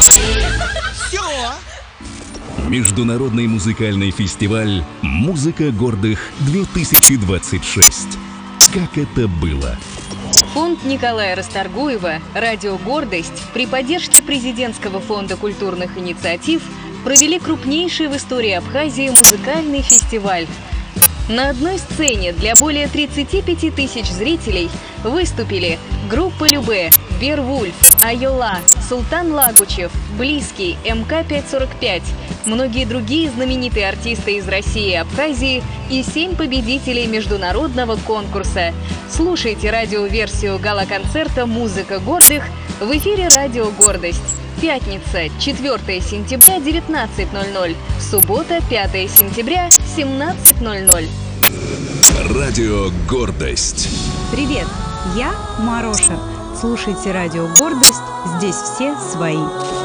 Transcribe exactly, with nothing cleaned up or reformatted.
Все. Международный музыкальный фестиваль «Музыка гордых-две тысячи двадцать шесть». Как это было? Фонд Николая Расторгуева «Радио Гордость» при поддержке Президентского фонда культурных инициатив провели крупнейший в истории Абхазии музыкальный фестиваль. На одной сцене для более тридцати пяти тысяч зрителей выступили группа Любэ, Вервульф, Айола, Султан Лагучев, Близкий, эм ка пятьсот сорок пять, многие другие знаменитые артисты из России и Абхазии и семь победителей международного конкурса. Слушайте радиоверсию гала-концерта «Музыка гордых» в эфире «Радио Гордость». Пятница, четвёртое сентября, девятнадцать ноль ноль. Суббота, пятое сентября, семнадцать ноль ноль. Радио Гордость. Привет, я Мароша. Слушайте Радио Гордость. Здесь все свои.